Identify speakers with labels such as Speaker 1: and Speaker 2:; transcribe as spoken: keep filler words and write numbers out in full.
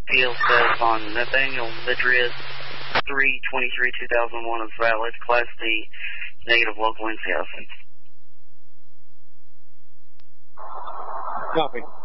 Speaker 1: Field status on Nathaniel Madrid three twenty-three two thousand one is valid. Class D, negative local N C housing.
Speaker 2: Copy.